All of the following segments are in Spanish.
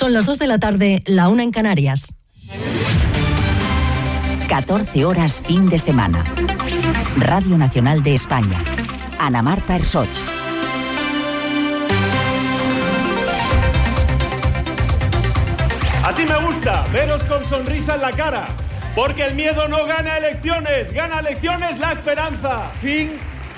Son las 2 de la tarde, la 1 en Canarias. 14 horas fin de semana. Radio Nacional de España. Ana Marta Ersoch. Así me gusta, veros con sonrisa en la cara. Porque el miedo no gana elecciones la esperanza. Fin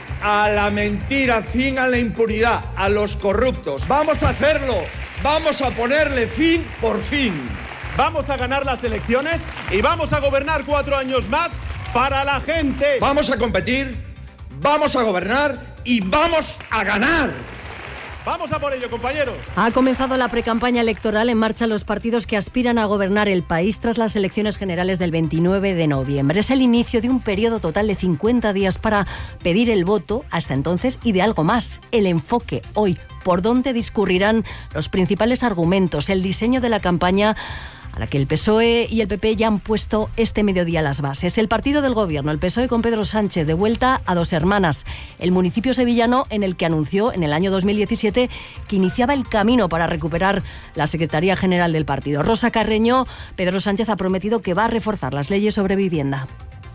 a la mentira, fin a la impunidad, a los corruptos. Vamos a hacerlo, vamos a ponerle fin por fin. Vamos a ganar las elecciones y vamos a gobernar 4 años más para la gente. Vamos a competir, vamos a gobernar y vamos a ganar. Vamos a por ello, compañeros. Ha comenzado la precampaña electoral. En marcha los partidos que aspiran a gobernar el país tras las elecciones generales del 29 de noviembre. Es el inicio de un periodo total de 50 días para pedir el voto hasta entonces y de algo más. El enfoque hoy, por dónde discurrirán los principales argumentos, el diseño de la campaña a la que el PSOE y el PP ya han puesto este mediodía las bases. El partido del gobierno, el PSOE con Pedro Sánchez, de vuelta a Dos Hermanas, el municipio sevillano en el que anunció en el año 2017 que iniciaba el camino para recuperar la Secretaría General del partido. Rosa Carreño, Pedro Sánchez ha prometido que va a reforzar las leyes sobre vivienda.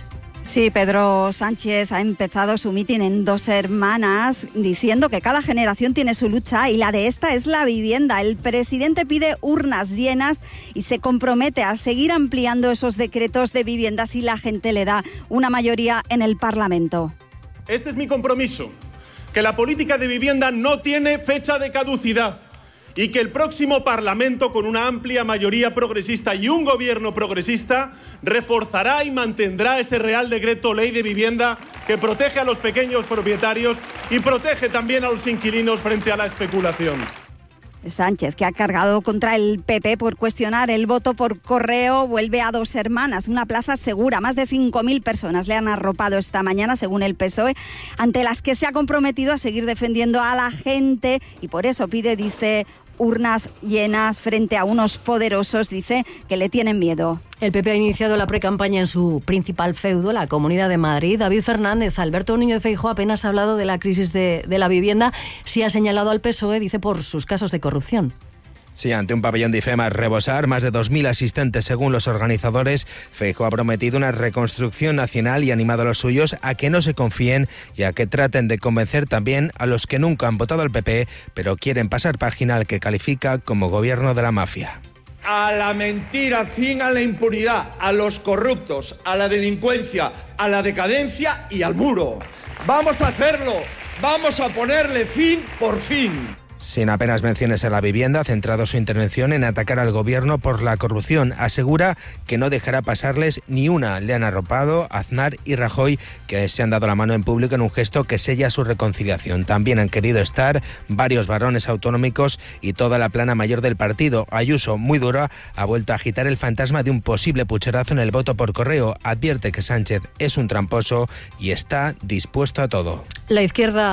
Sí, Pedro Sánchez ha empezado su mitin en Dos Hermanas diciendo que cada generación tiene su lucha y la de esta es la vivienda. El presidente pide urnas llenas y se compromete a seguir ampliando esos decretos de vivienda si la gente le da una mayoría en el Parlamento. Este es mi compromiso, que la política de vivienda no tiene fecha de caducidad y que el próximo Parlamento, con una amplia mayoría progresista y un gobierno progresista, reforzará y mantendrá ese Real Decreto Ley de Vivienda que protege a los pequeños propietarios y protege también a los inquilinos frente a la especulación. Sánchez, que ha cargado contra el PP por cuestionar el voto por correo, vuelve a Dos Hermanas, una plaza segura. Más de 5.000 personas le han arropado esta mañana, según el PSOE, ante las que se ha comprometido a seguir defendiendo a la gente y por eso pide, dice, urnas llenas frente a unos poderosos, dice, que le tienen miedo. El PP ha iniciado la precampaña en su principal feudo, la Comunidad de Madrid. David Fernández, Alberto Núñez Feijóo apenas ha hablado de la crisis de la vivienda. Sí ha señalado al PSOE, dice, por sus casos de corrupción. Sí, ante un pabellón de IFEMA a rebosar, más de 2.000 asistentes según los organizadores, Feijóo ha prometido una reconstrucción nacional y animado a los suyos a que no se confíen y a que traten de convencer también a los que nunca han votado al PP, pero quieren pasar página al que califica como gobierno de la mafia. A la mentira, fin a la impunidad, a los corruptos, a la delincuencia, a la decadencia y al muro. Vamos a hacerlo, vamos a ponerle fin por fin. Sin apenas menciones a la vivienda, ha centrado su intervención en atacar al gobierno por la corrupción. Asegura que no dejará pasarles ni una. Le han arropado Aznar y Rajoy, que se han dado la mano en público en un gesto que sella su reconciliación. También han querido estar varios varones autonómicos y toda la plana mayor del partido. Ayuso, muy dura, ha vuelto a agitar el fantasma de un posible pucherazo en el voto por correo. Advierte que Sánchez es un tramposo y está dispuesto a todo. A la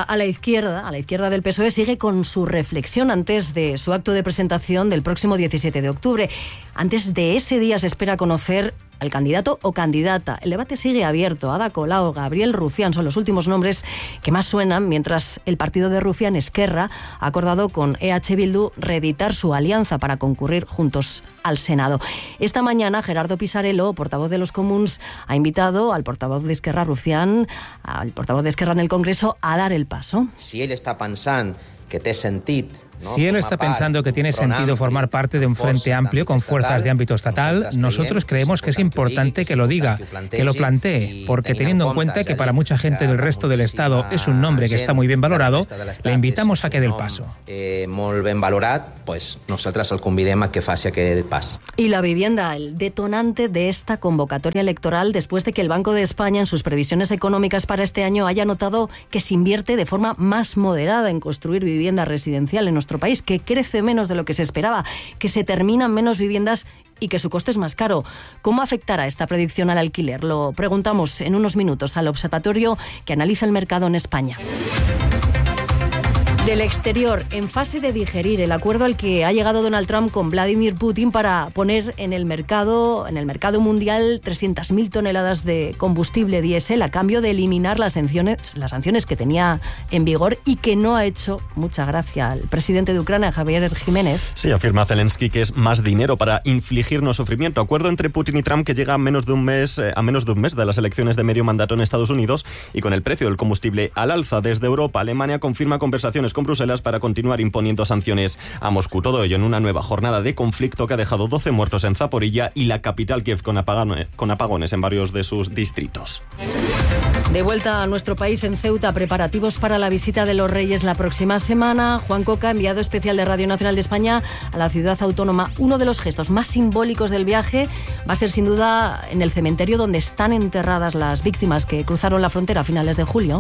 izquierda del PSOE sigue con su reflexión antes de su acto de presentación del próximo 17 de octubre. Antes de ese día se espera conocer al candidato o candidata. El debate sigue abierto. Ada Colau, Gabriel Rufián son los últimos nombres que más suenan, mientras el partido de Rufián, Esquerra, ha acordado con EH Bildu reeditar su alianza para concurrir juntos al Senado. Esta mañana Gerardo Pisarello, portavoz de los Comuns, ha invitado al portavoz de Esquerra, Rufián, al portavoz de Esquerra en el Congreso, a dar el paso. Si él está pensando que té sentit, ¿no? Si él está pensando que tiene sentido formar parte de un frente amplio con fuerzas de ámbito estatal, nosotros creemos que es importante que lo diga, que lo plantee, porque teniendo en cuenta que para mucha gente del resto del Estado es un nombre que está muy bien valorado, le invitamos a que dé el paso. Molt ben valorat, pues nosaltres el convidem a que faci aquest pas. Y la vivienda, el detonante de esta convocatoria electoral, después de que el Banco de España en sus previsiones económicas para este año haya notado que se invierte de forma más moderada en construir vivienda residencial en nuestro país, que crece menos de lo que se esperaba, que se terminan menos viviendas y que su coste es más caro. ¿Cómo afectará esta predicción al alquiler? Lo preguntamos en unos minutos al observatorio que analiza el mercado en España. Del exterior, en fase de digerir el acuerdo al que ha llegado Donald Trump con Vladimir Putin para poner en el mercado mundial 300.000 toneladas de combustible diésel a cambio de eliminar las sanciones que tenía en vigor y que no ha hecho mucha gracia al presidente de Ucrania, Javier Jiménez. Sí, afirma Zelensky que es más dinero para infligirnos sufrimiento. Acuerdo entre Putin y Trump que llega a menos de un mes de las elecciones de medio mandato en Estados Unidos y con el precio del combustible al alza. Desde Europa, Alemania confirma conversaciones con Bruselas para continuar imponiendo sanciones a Moscú. Todo ello en una nueva jornada de conflicto que ha dejado 12 muertos en Zaporilla y la capital Kiev con apagones en varios de sus distritos. De vuelta a nuestro país, en Ceuta, preparativos para la visita de los Reyes la próxima semana. Juan Coca, enviado especial de Radio Nacional de España a la ciudad autónoma. Uno de los gestos más simbólicos del viaje va a ser sin duda en el cementerio donde están enterradas las víctimas que cruzaron la frontera a finales de julio.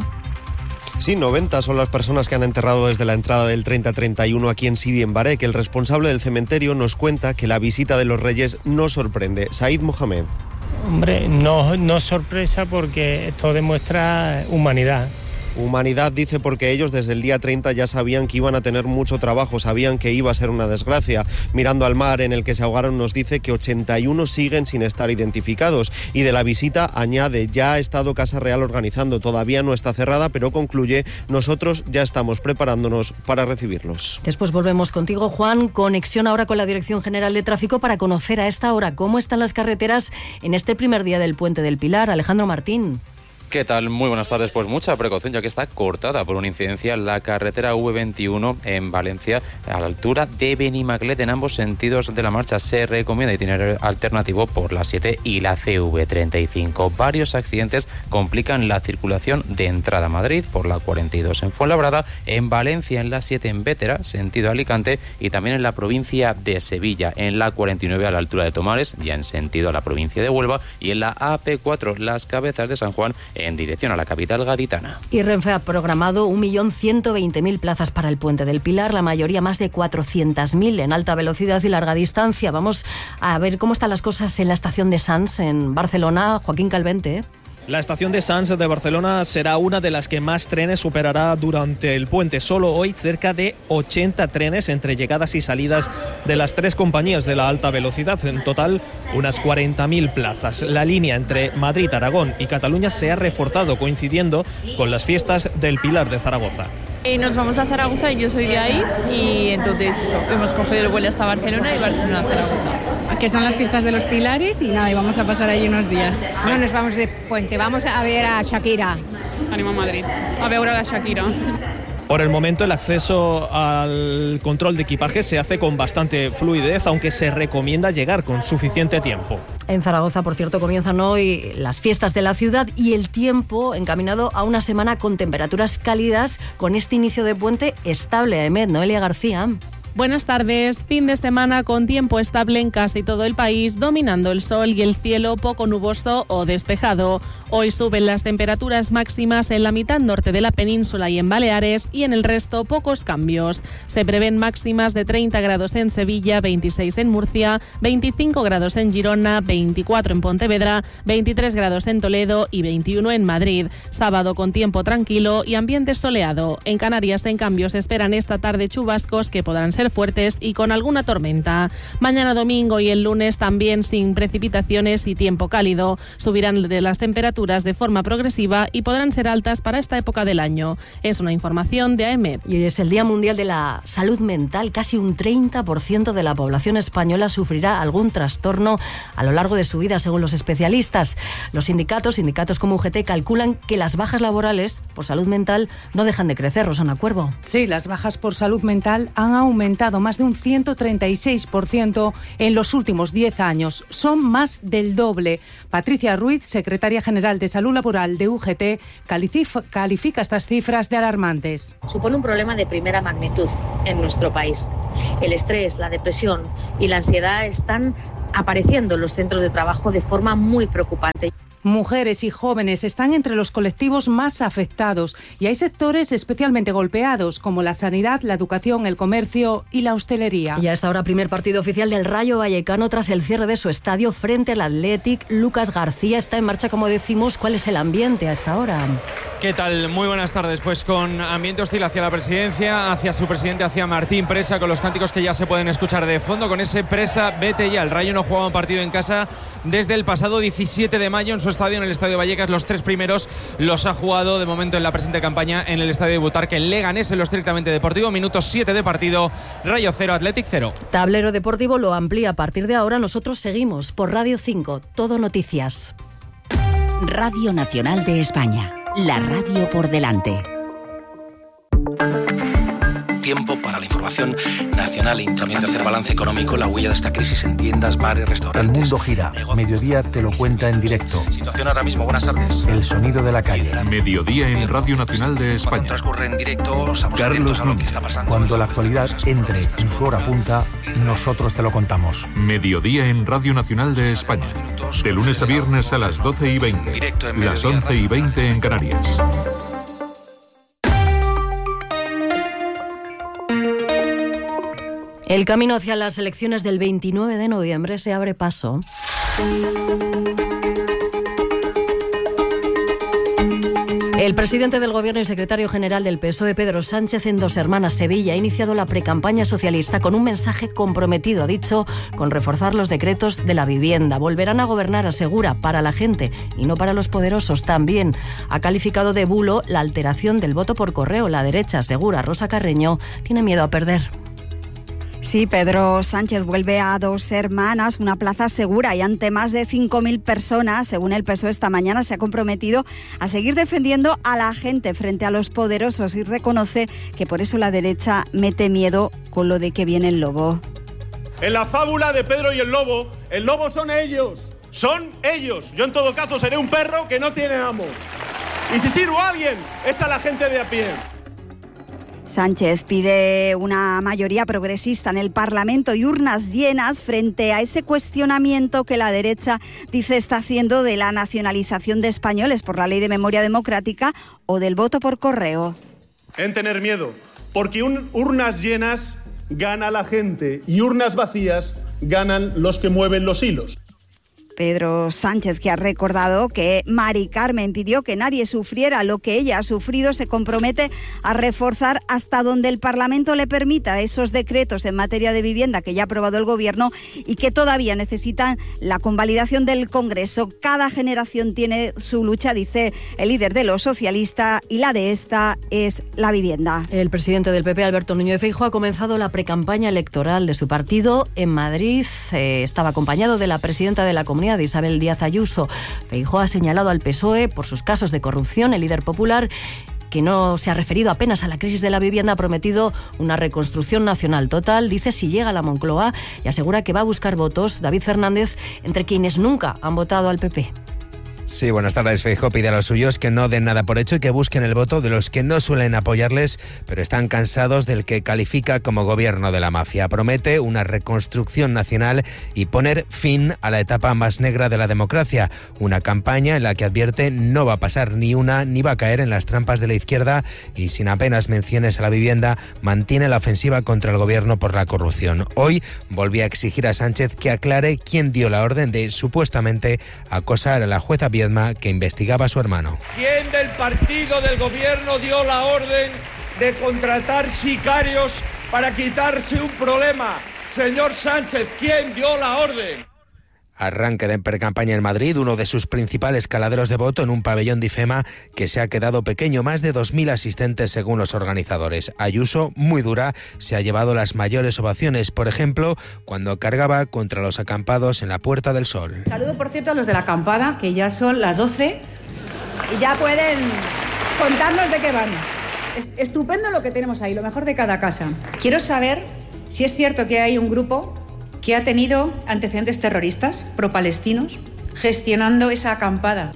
Sí, 90 son las personas que han enterrado desde la entrada del 30-31 aquí en Sidi, en Barek. El responsable del cementerio nos cuenta que la visita de los Reyes no sorprende. Said Mohamed. Hombre, no sorpresa porque esto demuestra humanidad. Humanidad, dice, porque ellos desde el día 30 ya sabían que iban a tener mucho trabajo, sabían que iba a ser una desgracia. Mirando al mar en el que se ahogaron, nos dice que 81 siguen sin estar identificados. Y de la visita añade, ya ha estado Casa Real organizando, todavía no está cerrada, pero concluye, nosotros ya estamos preparándonos para recibirlos. Después volvemos contigo, Juan. Conexión ahora con la Dirección General de Tráfico para conocer a esta hora cómo están las carreteras en este primer día del Puente del Pilar. Alejandro Martín. ¿Qué tal? Muy buenas tardes. Pues mucha precaución, ya que está cortada por una incidencia en la carretera V21 en Valencia, a la altura de Benimaclet. En ambos sentidos de la marcha se recomienda itinerario alternativo por la 7 y la CV35. Varios accidentes complican la circulación de entrada a Madrid por la 42 en Fuenlabrada, en Valencia en la 7 en Bétera, sentido Alicante, y también en la provincia de Sevilla, en la 49 a la altura de Tomares, ya en sentido a la provincia de Huelva, y en la AP4 Las Cabezas de San Juan, en dirección a la capital gaditana. Y Renfe ha programado 1.120.000 plazas para el Puente del Pilar, la mayoría más de 400.000 en alta velocidad y larga distancia. Vamos a ver cómo están las cosas en la estación de Sants en Barcelona. Joaquín Calvente. La estación de Sants de Barcelona será una de las que más trenes superará durante el puente. Solo hoy cerca de 80 trenes entre llegadas y salidas de las tres compañías de la alta velocidad. En total, unas 40.000 plazas. La línea entre Madrid, Aragón y Cataluña se ha reforzado coincidiendo con las fiestas del Pilar de Zaragoza. Nos vamos a Zaragoza y yo soy de ahí y entonces hemos cogido el vuelo hasta Barcelona y Barcelona a Zaragoza. Que son las fiestas de los Pilares y nada, y vamos a pasar allí unos días. No nos vamos de puente, vamos a ver a Shakira. Ánimo a Madrid, a ver a la Shakira. Por el momento el acceso al control de equipaje se hace con bastante fluidez, aunque se recomienda llegar con suficiente tiempo. En Zaragoza, por cierto, comienzan hoy las fiestas de la ciudad y el tiempo encaminado a una semana con temperaturas cálidas, con este inicio de puente estable. Ahmed, Noelia García. Buenas tardes. Fin de semana con tiempo estable en casi todo el país, dominando el sol y el cielo poco nuboso o despejado. Hoy suben las temperaturas máximas en la mitad norte de la península y en Baleares, y en el resto pocos cambios. Se prevén máximas de 30 grados en Sevilla, 26 en Murcia, 25 grados en Girona, 24 en Pontevedra, 23 grados en Toledo y 21 en Madrid. Sábado con tiempo tranquilo y ambiente soleado. En Canarias, en cambio, se esperan esta tarde chubascos que podrán ser fuertes y con alguna tormenta. Mañana domingo y el lunes también sin precipitaciones y tiempo cálido. Subirán de las temperaturas de forma progresiva y podrán ser altas para esta época del año. Es una información de AEMET. Y hoy es el Día Mundial de la Salud Mental. Casi un 30% de la población española sufrirá algún trastorno a lo largo de su vida, según los especialistas. Los sindicatos como UGT, calculan que las bajas laborales por salud mental no dejan de crecer. Rosana Cuervo. Sí, las bajas por salud mental han aumentado más de un 136% en los últimos 10 años. Son más del doble. Patricia Ruiz, secretaria general de Salud Laboral de UGT, califica estas cifras de alarmantes. Supone un problema de primera magnitud en nuestro país. El estrés, la depresión y la ansiedad están apareciendo en los centros de trabajo de forma muy preocupante. Mujeres y jóvenes están entre los colectivos más afectados y hay sectores especialmente golpeados como la sanidad, la educación, el comercio y la hostelería. Y a esta hora, primer partido oficial del Rayo Vallecano tras el cierre de su estadio frente al Athletic. Lucas García está en marcha, como decimos. ¿Cuál es el ambiente a esta hora? ¿Qué tal? Muy buenas tardes. Pues con ambiente hostil hacia la presidencia, hacia su presidente, hacia Martín Presa, con los cánticos que ya se pueden escuchar de fondo, con ese Presa, vete ya. El Rayo no jugaba un partido en casa desde el pasado 17 de mayo en su estadio, en el Estadio Vallecas. Los 3 primeros los ha jugado de momento en la presente campaña en el Estadio de Butarque. Leganés en lo estrictamente deportivo, minuto 7 de partido, Rayo 0, Athletic 0. Tablero Deportivo lo amplía a partir de ahora. Nosotros seguimos por Radio 5, Todo Noticias. Radio Nacional de España. La radio por delante. Tiempo para la información nacional y también de hacer balance económico, la huella de esta crisis en tiendas, bares, restaurantes. El mundo gira. Mediodía te lo cuenta en directo. Situación ahora mismo. Buenas tardes. El sonido de la calle. Mediodía en Radio Nacional de España. Cuando transcurre en directo, estamos atentos a lo que está pasando. Cuando la actualidad entre en su hora punta, nosotros te lo contamos. Mediodía en Radio Nacional de España. De lunes a viernes a las 12:20. Las 11:20 en Canarias. El camino hacia las elecciones del 29 de noviembre se abre paso. El presidente del Gobierno y secretario general del PSOE, Pedro Sánchez, en Dos Hermanas, Sevilla, ha iniciado la precampaña socialista con un mensaje comprometido, ha dicho, con reforzar los decretos de la vivienda. Volverán a gobernar, asegura, para la gente y no para los poderosos. También ha calificado de bulo la alteración del voto por correo. La derecha, asegura Rosa Carreño, tiene miedo a perder. Sí, Pedro Sánchez vuelve a Dos Hermanas, una plaza segura, y ante más de 5.000 personas, según el PSOE esta mañana, se ha comprometido a seguir defendiendo a la gente frente a los poderosos y reconoce que por eso la derecha mete miedo con lo de que viene el lobo. En la fábula de Pedro y el lobo son ellos, son ellos. Yo en todo caso seré un perro que no tiene amo. Y si sirvo a alguien, es a la gente de a pie. Sánchez pide una mayoría progresista en el Parlamento y urnas llenas frente a ese cuestionamiento que la derecha dice está haciendo de la nacionalización de españoles por la Ley de Memoria Democrática o del voto por correo. En tener miedo, porque urnas llenas gana la gente y urnas vacías ganan los que mueven los hilos. Pedro Sánchez, que ha recordado que Mari Carmen pidió que nadie sufriera lo que ella ha sufrido, se compromete a reforzar hasta donde el Parlamento le permita esos decretos en materia de vivienda que ya ha aprobado el Gobierno y que todavía necesitan la convalidación del Congreso. Cada generación tiene su lucha, dice el líder de los socialistas, y la de esta es la vivienda. El presidente del PP, Alberto Núñez Feijóo, ha comenzado la precampaña electoral de su partido en Madrid. Estaba acompañado de la presidenta de la Comunidad, de Isabel Díaz Ayuso. Feijóo ha señalado al PSOE por sus casos de corrupción. El líder popular, que no se ha referido apenas a la crisis de la vivienda, ha prometido una reconstrucción nacional total, dice, si llega a la Moncloa, y asegura que va a buscar votos, David Fernández, entre quienes nunca han votado al PP. Sí, buenas tardes. Feijóo pide a los suyos que no den nada por hecho y que busquen el voto de los que no suelen apoyarles, pero están cansados del que califica como gobierno de la mafia. Promete una reconstrucción nacional y poner fin a la etapa más negra de la democracia. Una campaña en la que advierte no va a pasar ni una ni va a caer en las trampas de la izquierda y sin apenas menciones a la vivienda mantiene la ofensiva contra el gobierno por la corrupción. Hoy volvía a exigir a Sánchez que aclare quién dio la orden de supuestamente acosar a la jueza Viedma que investigaba a su hermano. ¿Quién del partido del gobierno dio la orden de contratar sicarios para quitarse un problema? Señor Sánchez, ¿quién dio la orden? Arranque de precampaña en Madrid, uno de sus principales caladeros de voto en un pabellón de IFEMA que se ha quedado pequeño, más de 2.000 asistentes según los organizadores. Ayuso, muy dura, se ha llevado las mayores ovaciones, por ejemplo, cuando cargaba contra los acampados en la Puerta del Sol. Saludo, por cierto, a los de la acampada, que ya son las 12 y ya pueden contarnos de qué van. Estupendo lo que tenemos ahí, lo mejor de cada casa. Quiero saber si es cierto que hay un grupo que ha tenido antecedentes terroristas pro-palestinos gestionando esa acampada.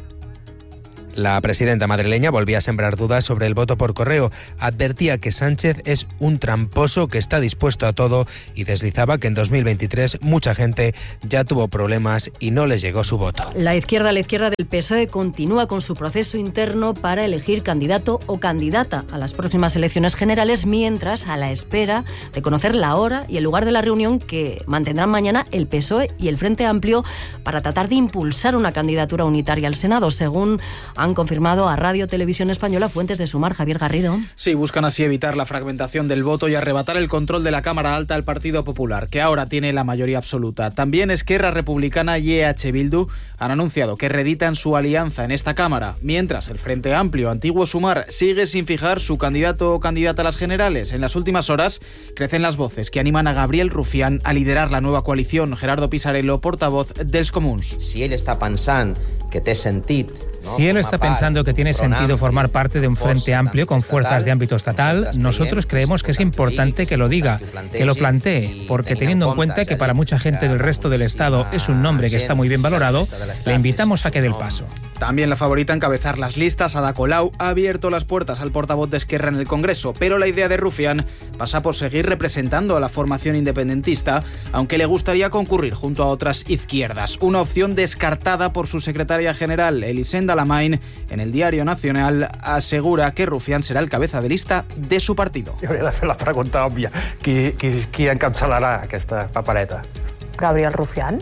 La presidenta madrileña volvía a sembrar dudas sobre el voto por correo. Advertía que Sánchez es un tramposo que está dispuesto a todo y deslizaba que en 2023 mucha gente ya tuvo problemas y no les llegó su voto. La izquierda del PSOE continúa con su proceso interno para elegir candidato o candidata a las próximas elecciones generales, mientras a la espera de conocer la hora y el lugar de la reunión que mantendrán mañana el PSOE y el Frente Amplio para tratar de impulsar una candidatura unitaria al Senado. Según han han confirmado a Radio Televisión Española fuentes de Sumar. Javier Garrido. Sí, buscan así evitar la fragmentación del voto y arrebatar el control de la Cámara Alta al Partido Popular, que ahora tiene la mayoría absoluta. También Esquerra Republicana y EH Bildu han anunciado que reeditan su alianza en esta Cámara, mientras el Frente Amplio, antiguo Sumar, sigue sin fijar su candidato o candidata a las generales. En las últimas horas crecen las voces que animan a Gabriel Rufián a liderar la nueva coalición. Gerardo Pisarello, portavoz dels Comuns. Si él está pensando que té sentit... Si él está pensando que tiene sentido formar parte de un frente amplio con fuerzas de ámbito estatal, nosotros creemos que es importante que lo diga, que lo plantee, porque teniendo en cuenta que para mucha gente del resto del Estado es un nombre que está muy bien valorado, le invitamos a que dé el paso. También la favorita a encabezar las listas, Ada Colau, ha abierto las puertas al portavoz de Esquerra en el Congreso, pero la idea de Rufián pasa por seguir representando a la formación independentista, aunque le gustaría concurrir junto a otras izquierdas. Una opción descartada por su secretaria general, Elisenda Lamain, en el Diario Nacional asegura que Rufián será el cabeza de lista de su partido. Jo hauria de fer la pregunta òbvia. Qui encapçalarà aquesta papereta? Gabriel Rufián.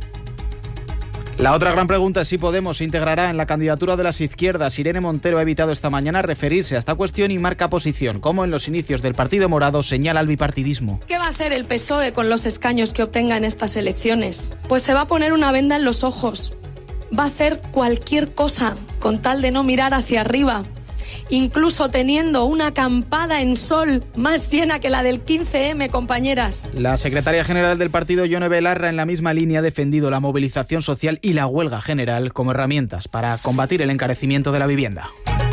La otra gran pregunta es si Podemos se integrará en la candidatura de las izquierdas. Irene Montero ha evitado esta mañana referirse a esta cuestión y marca posición, como en los inicios del Partido Morado señala el bipartidismo. ¿Qué va a hacer el PSOE con los escaños que obtenga en estas elecciones? Pues se va a poner una venda en los ojos. Va a hacer cualquier cosa con tal de no mirar hacia arriba. Incluso teniendo una acampada en sol más llena que la del 15M, compañeras. La secretaria general del partido, Yone Belarra, en la misma línea ha defendido la movilización social y la huelga general como herramientas para combatir el encarecimiento de la vivienda.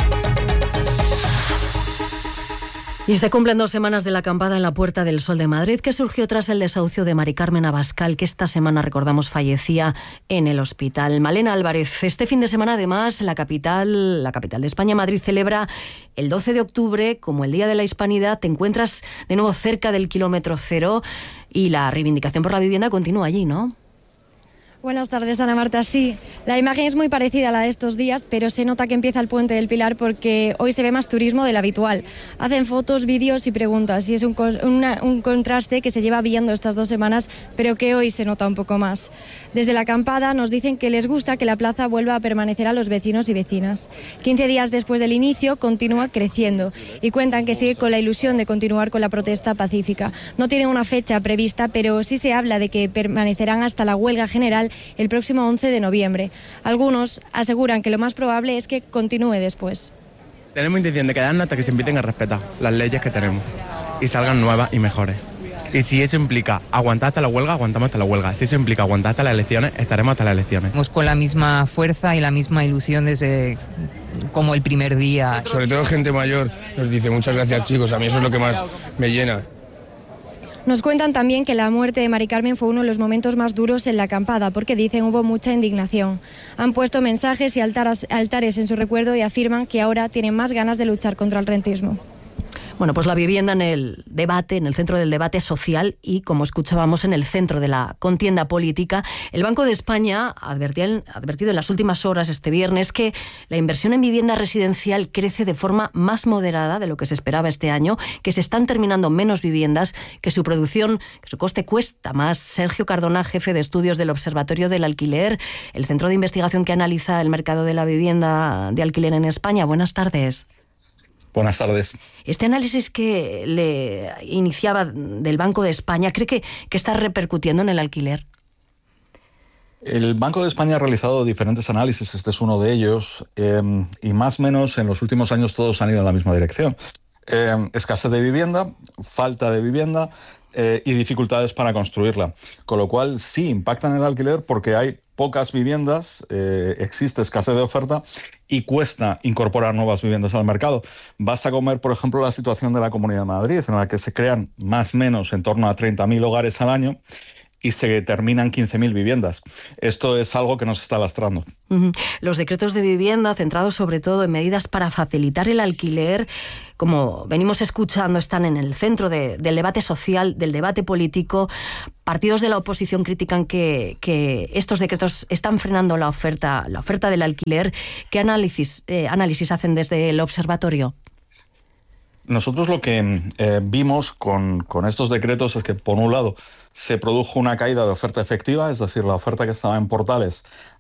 Y se cumplen 2 semanas de la acampada en la Puerta del Sol de Madrid, que surgió tras el desahucio de Mari Carmen Abascal, que esta semana, recordamos, fallecía en el hospital. Malena Álvarez, este fin de semana, además, la capital de España, Madrid, celebra el 12 de octubre como el Día de la Hispanidad. Te encuentras de nuevo cerca del kilómetro cero y la reivindicación por la vivienda continúa allí, ¿no? Buenas tardes, Ana Marta. Sí, la imagen es muy parecida a la de estos días, pero se nota que empieza el Puente del Pilar porque hoy se ve más turismo del habitual. Hacen fotos, vídeos y preguntas, y es un contraste que se lleva viendo estas 2 semanas, pero que hoy se nota un poco más. Desde la acampada nos dicen que les gusta que la plaza vuelva a permanecer a los vecinos y vecinas. 15 días después del inicio continúa creciendo y cuentan que sigue con la ilusión de continuar con la protesta pacífica. No tienen una fecha prevista, pero sí se habla de que permanecerán hasta la huelga general el próximo 11 de noviembre. Algunos aseguran que lo más probable es que continúe después. Tenemos intención de quedarnos hasta que se empiecen a respetar las leyes que tenemos y salgan nuevas y mejores. Y si eso implica aguantar hasta la huelga, aguantamos hasta la huelga. Si eso implica aguantar hasta las elecciones, estaremos hasta las elecciones. Estamos con la misma fuerza y la misma ilusión desde como el primer día. Sobre todo gente mayor nos dice muchas gracias, chicos, a mí eso es lo que más me llena. Nos cuentan también que la muerte de Mari Carmen fue uno de los momentos más duros en la acampada, porque dicen hubo mucha indignación. Han puesto mensajes y altares en su recuerdo y afirman que ahora tienen más ganas de luchar contra el rentismo. Bueno, pues la vivienda en el debate, en el centro del debate social y, como escuchábamos, en el centro de la contienda política. El Banco de España ha advertido en las últimas horas este viernes que la inversión en vivienda residencial crece de forma más moderada de lo que se esperaba este año, que se están terminando menos viviendas, que su producción, que su coste cuesta más. Sergio Cardona, jefe de estudios del Observatorio del Alquiler, el centro de investigación que analiza el mercado de la vivienda de alquiler en España. Buenas tardes. Buenas tardes. Este análisis que le iniciaba del Banco de España, ¿cree que está repercutiendo en el alquiler? El Banco de España ha realizado diferentes análisis, este es uno de ellos, y más o menos en los últimos años todos han ido en la misma dirección. Escasez de vivienda, falta de vivienda y dificultades para construirla. Con lo cual sí impactan en el alquiler porque hay pocas viviendas, existe escasez de oferta y cuesta incorporar nuevas viviendas al mercado. Basta con ver, por ejemplo, la situación de la Comunidad de Madrid, en la que se crean más o menos en torno a 30.000 hogares al año y se terminan 15.000 viviendas. Esto es algo que nos está lastrando. Los decretos de vivienda, centrados sobre todo en medidas para facilitar el alquiler, como venimos escuchando, están en el centro del debate social, del debate político. Partidos de la oposición critican que estos decretos están frenando la oferta del alquiler. ¿Qué análisis hacen desde el observatorio? Nosotros lo que vimos con estos decretos es que, por un lado, se produjo una caída de oferta efectiva, es decir, la oferta que estaba en portales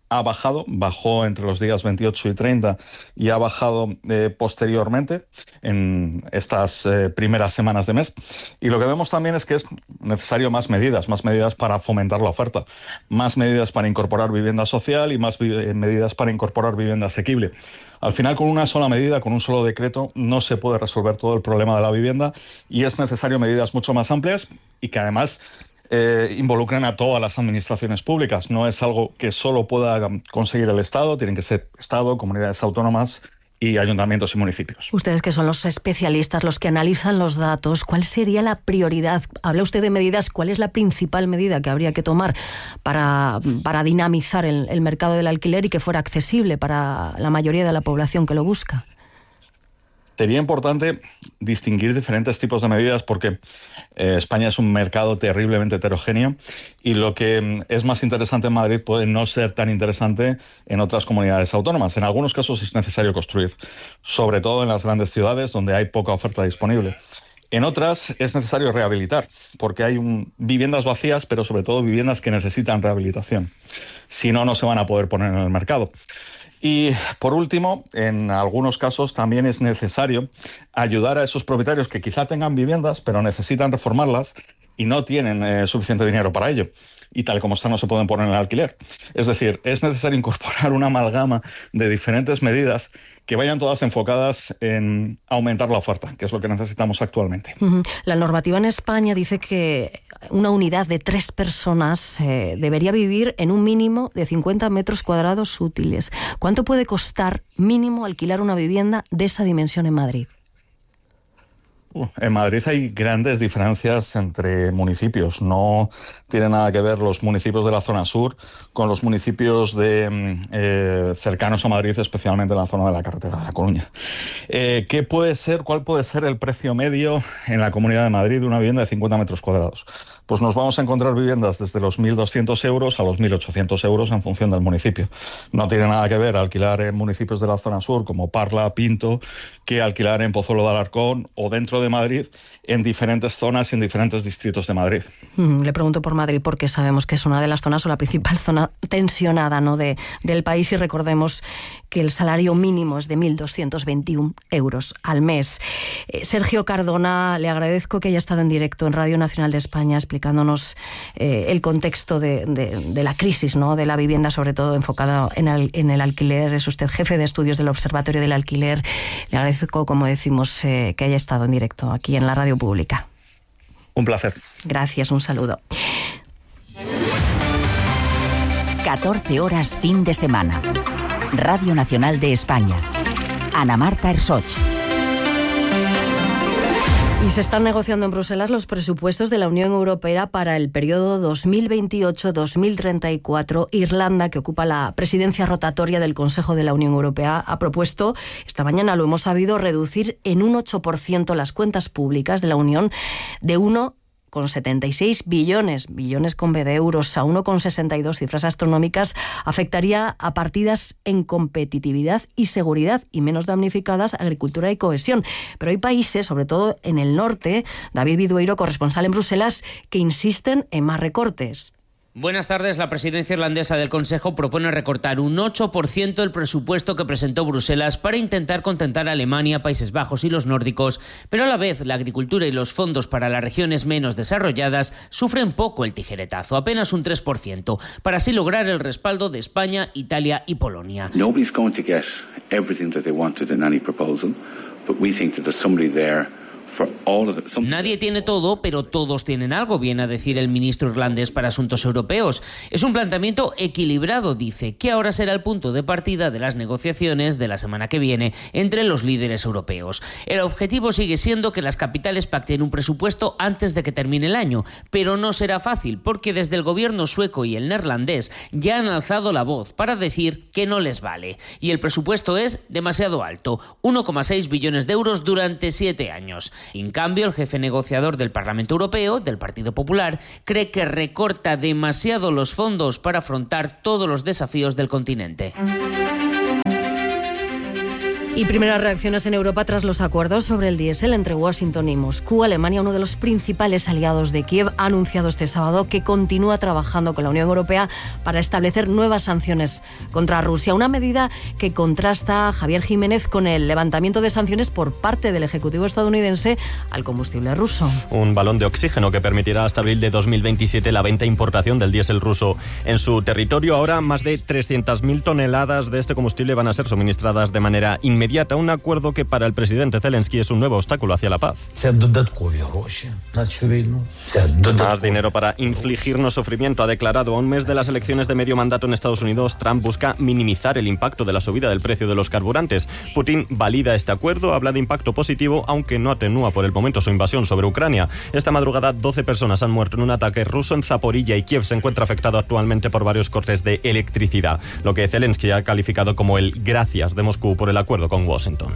ha bajó entre los días 28 y 30 y ha bajado posteriormente en estas primeras semanas de mes. Y lo que vemos también es que es necesario más medidas para fomentar la oferta, más medidas para incorporar vivienda social y más medidas para incorporar vivienda asequible. Al final, con una sola medida, con un solo decreto, no se puede resolver todo el problema de la vivienda y es necesario medidas mucho más amplias y que además involucren a todas las administraciones públicas. No es algo que solo pueda conseguir el Estado, tienen que ser Estado, comunidades autónomas y ayuntamientos y municipios. Ustedes, que son los especialistas, los que analizan los datos, ¿cuál sería la prioridad? Habla usted de medidas, ¿cuál es la principal medida que habría que tomar para dinamizar el mercado del alquiler y que fuera accesible para la mayoría de la población que lo busca? Sería importante distinguir diferentes tipos de medidas porque España es un mercado terriblemente heterogéneo y lo que es más interesante en Madrid puede no ser tan interesante en otras comunidades autónomas. En algunos casos es necesario construir, sobre todo en las grandes ciudades donde hay poca oferta disponible. En otras es necesario rehabilitar porque hay viviendas vacías, pero sobre todo viviendas que necesitan rehabilitación. Si no, no se van a poder poner en el mercado. Y, por último, en algunos casos también es necesario ayudar a esos propietarios que quizá tengan viviendas, pero necesitan reformarlas y no tienen suficiente dinero para ello. Y tal como están, no se pueden poner en el alquiler. Es decir, es necesario incorporar una amalgama de diferentes medidas que vayan todas enfocadas en aumentar la oferta, que es lo que necesitamos actualmente. La normativa en España dice que una unidad de 3 personas debería vivir en un mínimo de 50 metros cuadrados útiles. ¿Cuánto puede costar mínimo alquilar una vivienda de esa dimensión en Madrid? En Madrid hay grandes diferencias entre municipios. No tiene nada que ver los municipios de la zona sur con los municipios cercanos a Madrid, especialmente en la zona de la carretera de La Coruña. ¿Cuál puede ser el precio medio en la Comunidad de Madrid de una vivienda de 50 metros cuadrados? Pues nos vamos a encontrar viviendas desde los 1.200 euros a los 1.800 euros en función del municipio. No tiene nada que ver alquilar en municipios de la zona sur como Parla, Pinto, que alquilar en Pozuelo de Alarcón o dentro de Madrid en diferentes zonas y en diferentes distritos de Madrid. Le pregunto por Madrid porque sabemos que es una de las zonas o la principal zona tensionada, ¿no?, del país, y recordemos que el salario mínimo es de 1.221 euros al mes. Sergio Cardona, le agradezco que haya estado en directo en Radio Nacional de España explicándonos el contexto de la crisis, ¿no?, de la vivienda, sobre todo enfocada en el alquiler. Es usted jefe de estudios del Observatorio del Alquiler. Le agradezco, como decimos, que haya estado en directo aquí en la radio pública. Un placer. Gracias, un saludo. 14 horas fin de semana. Radio Nacional de España. Ana Marta Ersoch. Y se están negociando en Bruselas los presupuestos de la Unión Europea para el periodo 2028-2034. Irlanda, que ocupa la presidencia rotatoria del Consejo de la Unión Europea, ha propuesto, esta mañana lo hemos sabido, reducir en un 8% las cuentas públicas de la Unión de 1,76 billones con B de euros a 1,62, cifras astronómicas, afectaría a partidas en competitividad y seguridad y menos damnificadas agricultura y cohesión. Pero hay países, sobre todo en el norte, David Bidueiro, corresponsal en Bruselas, que insisten en más recortes. Buenas tardes. La presidencia irlandesa del Consejo propone recortar un 8% el presupuesto que presentó Bruselas para intentar contentar a Alemania, Países Bajos y los nórdicos, pero a la vez la agricultura y los fondos para las regiones menos desarrolladas sufren poco el tijeretazo, apenas un 3%, para así lograr el respaldo de España, Italia y Polonia. Nobody's going to get everything that they wanted in any proposal, but we think that there's somebody there. Nadie tiene todo, pero todos tienen algo, viene a decir el ministro irlandés para Asuntos Europeos. Es un planteamiento equilibrado, dice, que ahora será el punto de partida de las negociaciones de la semana que viene entre los líderes europeos. El objetivo sigue siendo que las capitales pacten un presupuesto antes de que termine el año, pero no será fácil porque desde el gobierno sueco y el neerlandés ya han alzado la voz para decir que no les vale. Y el presupuesto es demasiado alto, 1,6 billones de euros durante 7 años. En cambio, el jefe negociador del Parlamento Europeo, del Partido Popular, cree que recorta demasiado los fondos para afrontar todos los desafíos del continente. Y primeras reacciones en Europa tras los acuerdos sobre el diésel entre Washington y Moscú. Alemania, uno de los principales aliados de Kiev, ha anunciado este sábado que continúa trabajando con la Unión Europea para establecer nuevas sanciones contra Rusia. Una medida que contrasta Javier Jiménez con el levantamiento de sanciones por parte del Ejecutivo estadounidense al combustible ruso. Un balón de oxígeno que permitirá hasta abril de 2027 la venta e importación del diésel ruso en su territorio. Ahora más de 300.000 toneladas de este combustible van a ser suministradas de manera inmediata. Un acuerdo que para el presidente Zelensky es un nuevo obstáculo hacia la paz. Más dinero para infligirnos sufrimiento, ha declarado. A un mes de las elecciones de medio mandato en Estados Unidos, Trump busca minimizar el impacto de la subida del precio de los carburantes. Putin valida este acuerdo, habla de impacto positivo, aunque no atenúa por el momento su invasión sobre Ucrania. Esta madrugada 12 personas han muerto en un ataque ruso en Zaporilla y Kiev se encuentra afectado actualmente por varios cortes de electricidad, lo que Zelensky ha calificado como el gracias de Moscú por el acuerdo con Washington.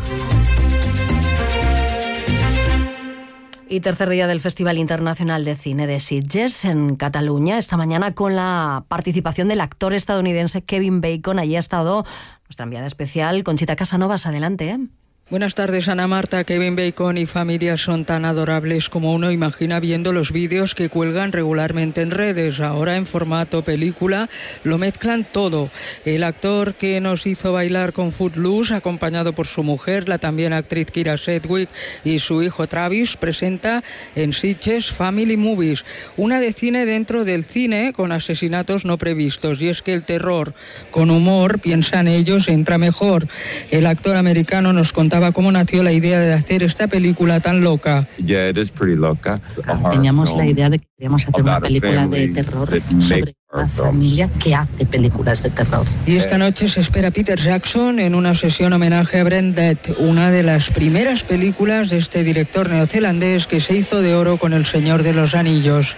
Y tercer día del Festival Internacional de Cine de Sitges en Cataluña, esta mañana con la participación del actor estadounidense Kevin Bacon. Allí ha estado nuestra enviada especial, Conchita Casanovas. Adelante, ¿eh? Buenas tardes, Ana Marta. Kevin Bacon y familia son tan adorables como uno imagina viendo los vídeos que cuelgan regularmente en redes. Ahora en formato película lo mezclan todo. El actor que nos hizo bailar con Footloose, acompañado por su mujer, la también actriz Kira Sedgwick, y su hijo Travis, presenta en Sitges Family Movies, una de cine dentro del cine con asesinatos no previstos. Y es que el terror con humor, piensan ellos, entra mejor. El actor americano nos contaba cómo nació la idea de hacer esta película tan loca. Teníamos la idea de que queríamos hacer una película de terror sobre una familia que hace películas de terror. Y esta noche se espera Peter Jackson en una sesión homenaje a Brent Dead, una de las primeras películas de este director neozelandés que se hizo de oro con El Señor de los Anillos.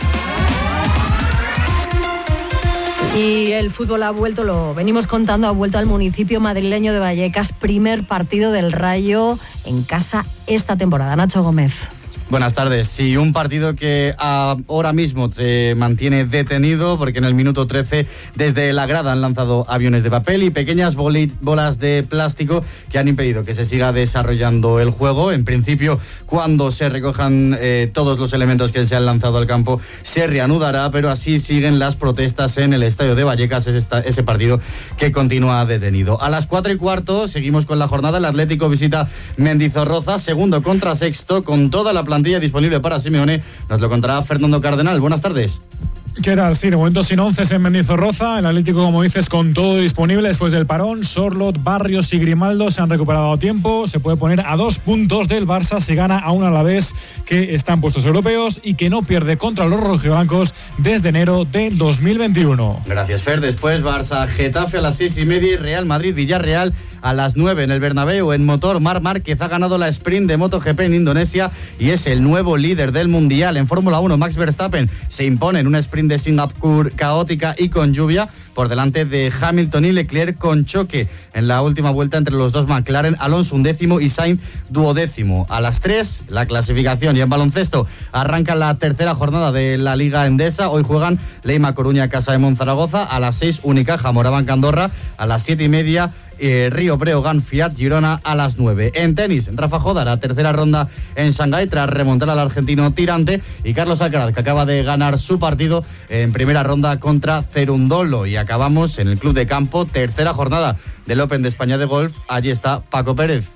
Y el fútbol ha vuelto, lo venimos contando, ha vuelto al municipio madrileño de Vallecas. Primer partido del Rayo en casa esta temporada. Nacho Gómez. Buenas tardes. Sí, un partido que ahora mismo se mantiene detenido porque en el minuto 13 desde la grada han lanzado aviones de papel y pequeñas bolas de plástico que han impedido que se siga desarrollando el juego. En principio, cuando se recojan todos los elementos que se han lanzado al campo, se reanudará, pero así siguen las protestas en el estadio de Vallecas, ese partido que continúa detenido. A las 4:15 seguimos con la jornada. El Atlético visita Mendizorroza, segundo contra sexto, con toda la plantilla disponible para Simeone. Nos lo contará Fernando Cardenal. Buenas tardes. ¿Qué tal? Sí, de momento sin 11 en Mendizorroza. El Atlético, como dices, con todo disponible después del parón. Sorlot, Barrios y Grimaldo se han recuperado a tiempo. Se puede poner a 2 puntos del Barça. Se gana a un Alavés que está en puestos europeos y que no pierde contra los rojiblancos desde enero del 2021. Gracias, Fer. Después Barça, Getafe a las 6:30 y Real Madrid, Villarreal a las 9 en el Bernabéu. En motor, Marc Márquez ha ganado la sprint de MotoGP en Indonesia y es el nuevo líder del Mundial. En Fórmula 1, Max Verstappen se impone en una sprint de Singapur caótica y con lluvia por delante de Hamilton y Leclerc, con choque en la última vuelta entre los dos McLaren, Alonso 11º y Sainz 12º. A las 3, la clasificación. Y en baloncesto arranca la tercera jornada de la Liga Endesa. Hoy juegan Leima Coruña, Casa de Monzaragoza. A las 6, Unicaja, Morabanca, Andorra. A las 7:30, Río Breogán, Fiat Girona a las 9. En tenis, Rafa Jodara, tercera ronda en Shanghái tras remontar al argentino Tirante, y Carlos Alcaraz, que acaba de ganar su partido en primera ronda contra Cerundolo. Y acabamos en el Club de Campo, tercera jornada del Open de España de golf. Allí está Paco Pérez.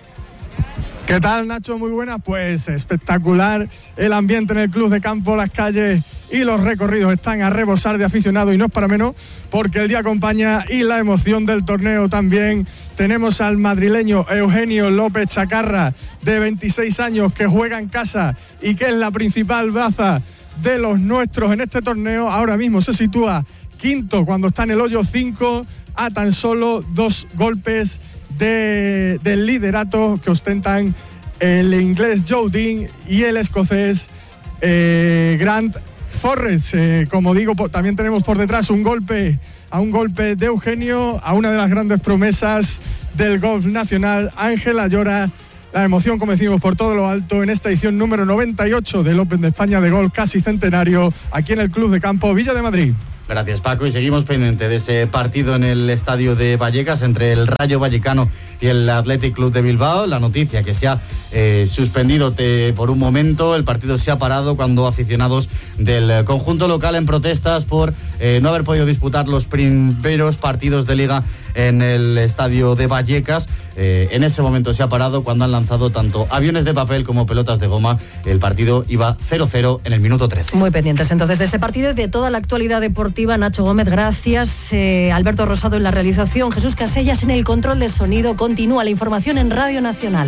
¿Qué tal, Nacho? Muy buenas. Pues espectacular el ambiente en el Club de Campo, las calles y los recorridos están a rebosar de aficionados, y no es para menos porque el día acompaña y la emoción del torneo también. Tenemos al madrileño Eugenio López Chacarra, de 26 años, que juega en casa y que es la principal baza de los nuestros en este torneo. Ahora mismo se sitúa quinto cuando está en el hoyo 5, a tan solo 2 golpes del liderato que ostentan el inglés Joe Dean y el escocés Grant Forrest. Como digo, también tenemos por detrás un golpe de Eugenio, a una de las grandes promesas del golf nacional, Ángel Ayora. La emoción, como decimos, por todo lo alto en esta edición número 98 del Open de España de golf, casi centenario, aquí en el Club de Campo Villa de Madrid. Gracias, Paco, y seguimos pendiente de ese partido en el estadio de Vallecas entre el Rayo Vallecano y el Athletic Club de Bilbao. La noticia que se ha suspendido por un momento, el partido se ha parado cuando aficionados del conjunto local en protestas por no haber podido disputar los primeros partidos de Liga en el estadio de Vallecas. En ese momento se ha parado cuando han lanzado tanto aviones de papel como pelotas de goma. El partido iba 0-0 en el minuto 13. Muy pendientes entonces de ese partido y de toda la actualidad deportiva. Nacho Gómez, gracias. Alberto Rosado en la realización, Jesús Casellas en el control de sonido. Continúa la información en Radio Nacional.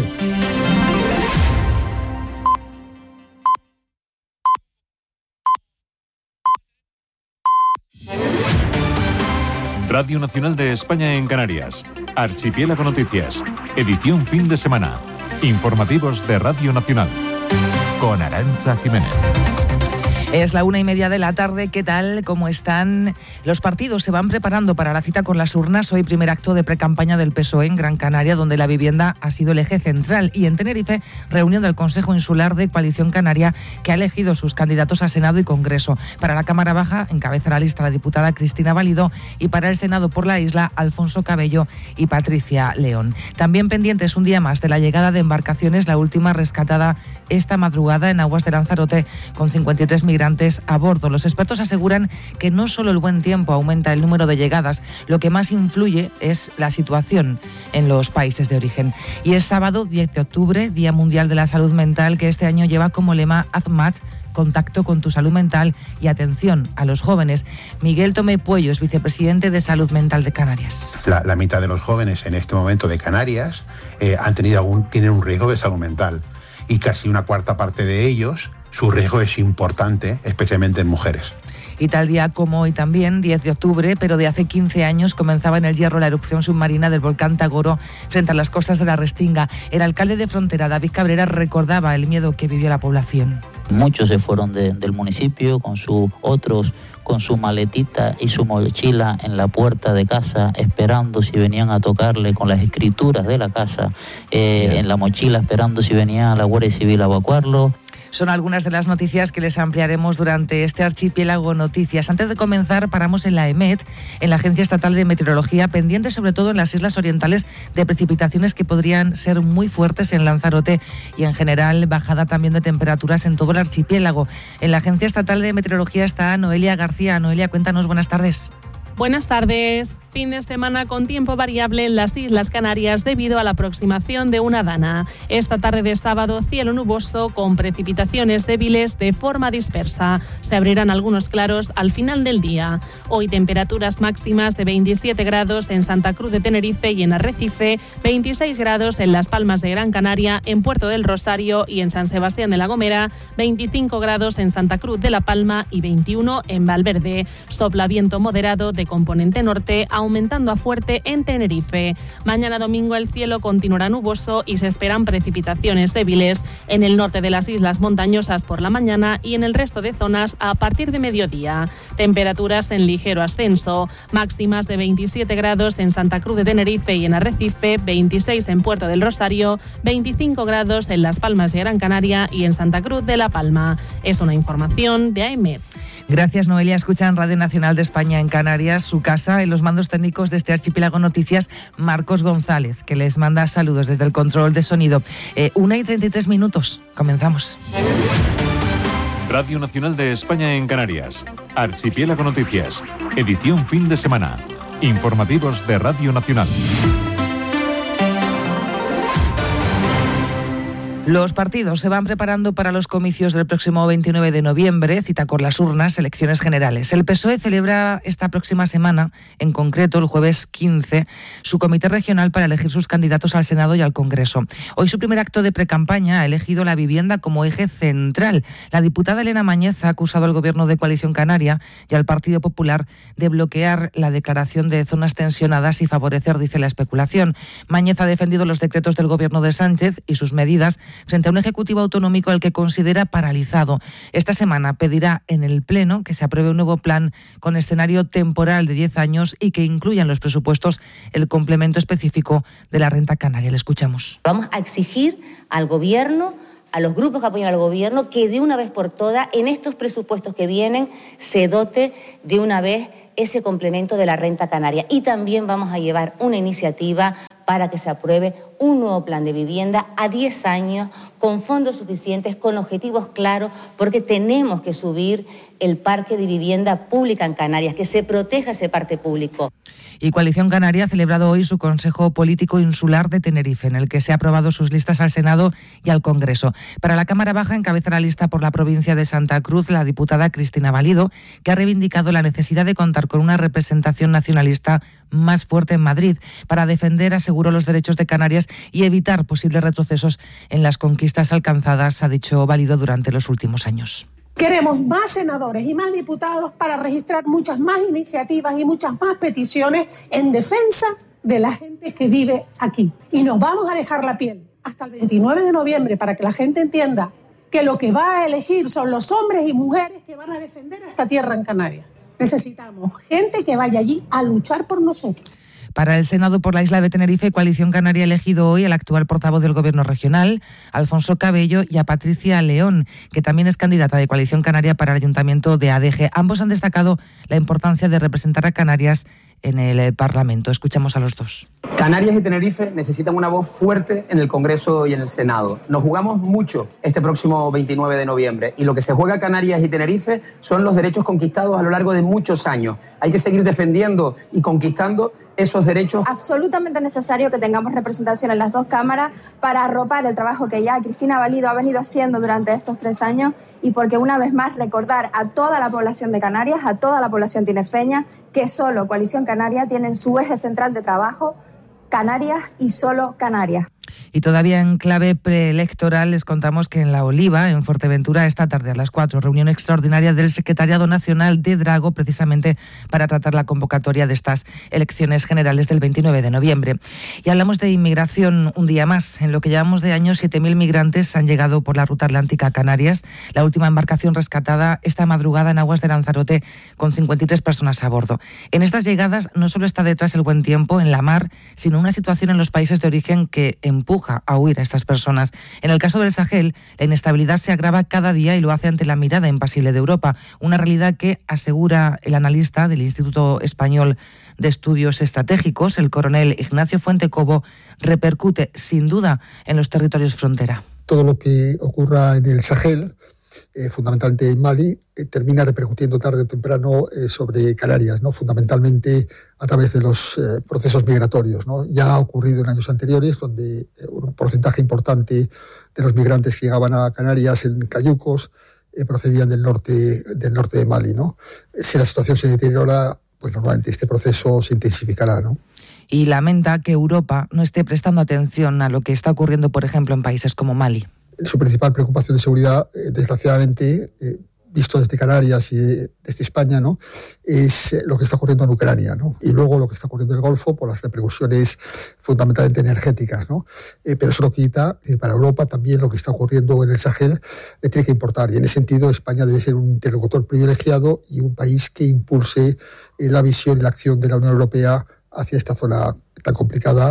Radio Nacional de España en Canarias. Archipiélago Noticias. Edición fin de semana. Informativos de Radio Nacional. Con Arantza Jiménez. Es la 1:30 de la tarde. ¿Qué tal? ¿Cómo están? Los partidos se van preparando para la cita con las urnas. Hoy primer acto de precampaña del PSOE en Gran Canaria, donde la vivienda ha sido el eje central. Y en Tenerife, reunión del Consejo Insular de Coalición Canaria, que ha elegido sus candidatos a Senado y Congreso. Para la Cámara Baja, encabeza la lista la diputada Cristina Valido, y para el Senado por la isla, Alfonso Cabello y Patricia León. También pendientes un día más de la llegada de embarcaciones, la última rescatada esta madrugada en aguas de Lanzarote, con 53 migrantes a bordo. Los expertos aseguran que no solo el buen tiempo aumenta el número de llegadas, lo que más influye es la situación en los países de origen. Y es sábado 10 de octubre, Día Mundial de la Salud Mental, que este año lleva como lema AZMAT, contacto con tu salud mental y atención a los jóvenes. Miguel Tomé Puello es vicepresidente de Salud Mental de Canarias. La mitad de los jóvenes en este momento de Canarias tienen un riesgo de salud mental, y casi una cuarta parte de ellos, su riesgo es importante, especialmente en mujeres. Y tal día como hoy también, 10 de octubre, pero de hace 15 años, comenzaba en El Hierro la erupción submarina del volcán Tagoro frente a las costas de la Restinga. El alcalde de Frontera, David Cabrera, recordaba el miedo que vivió la población. Muchos se fueron del municipio otros con su maletita y su mochila en la puerta de casa, esperando si venían a tocarle con las escrituras de la casa, en la mochila esperando si venía la Guardia Civil a evacuarlo. Son algunas de las noticias que les ampliaremos durante este Archipiélago Noticias. Antes de comenzar, paramos en la EMET, en la Agencia Estatal de Meteorología, pendiente sobre todo en las islas orientales de precipitaciones que podrían ser muy fuertes en Lanzarote y en general bajada también de temperaturas en todo el archipiélago. En la Agencia Estatal de Meteorología está Noelia García. Noelia, cuéntanos, buenas tardes. Buenas tardes. Fin de semana con tiempo variable en las Islas Canarias debido a la aproximación de una dana. Esta tarde de sábado, cielo nuboso con precipitaciones débiles de forma dispersa. Se abrirán algunos claros al final del día. Hoy temperaturas máximas de 27 grados en Santa Cruz de Tenerife y en Arrecife, 26 grados en Las Palmas de Gran Canaria, en Puerto del Rosario y en San Sebastián de la Gomera, 25 grados en Santa Cruz de la Palma y 21 en Valverde. Sopla viento moderado de componente norte, aumentando a fuerte en Tenerife. Mañana domingo el cielo continuará nuboso y se esperan precipitaciones débiles en el norte de las islas montañosas por la mañana y en el resto de zonas a partir de mediodía. Temperaturas en ligero ascenso, máximas de 27 grados en Santa Cruz de Tenerife y en Arrecife, 26 en Puerto del Rosario, 25 grados en Las Palmas de Gran Canaria y en Santa Cruz de la Palma. Es una información de AEMET. Gracias, Noelia. Escuchan Radio Nacional de España en Canarias, su casa, en los mandos técnicos de este Archipiélago Noticias, Marcos González, que les manda saludos desde el control de sonido. 1:33. Comenzamos. Radio Nacional de España en Canarias. Archipiélago Noticias. Edición fin de semana. Informativos de Radio Nacional. Los partidos se van preparando para los comicios del próximo 29 de noviembre, cita con las urnas, elecciones generales. El PSOE celebra esta próxima semana, en concreto el jueves 15, su comité regional para elegir sus candidatos al Senado y al Congreso. Hoy su primer acto de precampaña ha elegido la vivienda como eje central. La diputada Elena Mañez ha acusado al Gobierno de Coalición Canaria y al Partido Popular de bloquear la declaración de zonas tensionadas y favorecer, dice, la especulación. Mañez ha defendido los decretos del Gobierno de Sánchez y sus medidas frente a un Ejecutivo autonómico al que considera paralizado. Esta semana pedirá en el Pleno que se apruebe un nuevo plan con escenario temporal de 10 años y que incluya en los presupuestos el complemento específico de la renta canaria. Le escuchamos. Vamos a exigir al Gobierno, a los grupos que apoyan al Gobierno, que de una vez por todas, en estos presupuestos que vienen, se dote de una vez ese complemento de la renta canaria. Y también vamos a llevar una iniciativa para que se apruebe un nuevo plan de vivienda a 10 años, con fondos suficientes, con objetivos claros, porque tenemos que subir el parque de vivienda pública en Canarias, que se proteja ese parque público. Y Coalición Canaria ha celebrado hoy su Consejo Político Insular de Tenerife, en el que se ha aprobado sus listas al Senado y al Congreso. Para la Cámara Baja encabeza la lista por la provincia de Santa Cruz la diputada Cristina Valido, que ha reivindicado la necesidad de contar con una representación nacionalista más fuerte en Madrid para defender, aseguró, los derechos de Canarias y evitar posibles retrocesos en las conquistas alcanzadas, ha dicho Valido, durante los últimos años. Queremos más senadores y más diputados para registrar muchas más iniciativas y muchas más peticiones en defensa de la gente que vive aquí. Y nos vamos a dejar la piel hasta el 29 de noviembre para que la gente entienda que lo que va a elegir son los hombres y mujeres que van a defender esta tierra en Canarias. Necesitamos gente que vaya allí a luchar por nosotros. Para el Senado por la isla de Tenerife, Coalición Canaria ha elegido hoy al actual portavoz del Gobierno regional, Alfonso Cabello, y a Patricia León, que también es candidata de Coalición Canaria para el Ayuntamiento de ADG. Ambos han destacado la importancia de representar a Canarias en el Parlamento. Escuchamos a los dos. Canarias y Tenerife necesitan una voz fuerte en el Congreso y en el Senado. Nos jugamos mucho este próximo 29 de noviembre y lo que se juega Canarias y Tenerife son los derechos conquistados a lo largo de muchos años. Hay que seguir defendiendo y conquistando esos derechos. Absolutamente necesario que tengamos representación en las dos cámaras para arropar el trabajo que ya Cristina Valido ha venido haciendo durante estos 3 años y porque una vez más recordar a toda la población de Canarias, a toda la población tinerfeña, que solo Coalición Canaria tiene en su eje central de trabajo Canarias y solo Canarias. Y todavía en clave preelectoral les contamos que en La Oliva, en Fuerteventura, esta tarde a las 4, reunión extraordinaria del Secretariado Nacional de Drago, precisamente para tratar la convocatoria de estas elecciones generales del 29 de noviembre. Y hablamos de inmigración un día más. En lo que llevamos de año, 7.000 migrantes han llegado por la ruta atlántica a Canarias. La última embarcación rescatada esta madrugada en aguas de Lanzarote con 53 personas a bordo. En estas llegadas no solo está detrás el buen tiempo en la mar, sino una situación en los países de origen que empuja a huir a estas personas. En el caso del Sahel, la inestabilidad se agrava cada día y lo hace ante la mirada impasible de Europa, una realidad que, asegura el analista del Instituto Español de Estudios Estratégicos, el coronel Ignacio Fuentecobo, repercute sin duda en los territorios frontera. Todo lo que ocurra en el Sahel, fundamentalmente en Mali, termina repercutiendo tarde o temprano sobre Canarias, ¿no? Fundamentalmente a través de los procesos migratorios, ¿no? Ya ha ocurrido en años anteriores, donde un porcentaje importante de los migrantes que llegaban a Canarias en cayucos procedían del norte de Mali, ¿no? Si la situación se deteriora, pues normalmente este proceso se intensificará, ¿no? Y lamenta que Europa no esté prestando atención a lo que está ocurriendo, por ejemplo, en países como Mali. Su principal preocupación de seguridad, desgraciadamente, visto desde Canarias y desde España, ¿no?, es lo que está ocurriendo en Ucrania, ¿no? Y luego lo que está ocurriendo en el Golfo por las repercusiones fundamentalmente energéticas, ¿no? Pero eso no quita que para Europa también lo que está ocurriendo en el Sahel le tiene que importar. Y en ese sentido España debe ser un interlocutor privilegiado y un país que impulse la visión y la acción de la Unión Europea hacia esta zona tan complicada.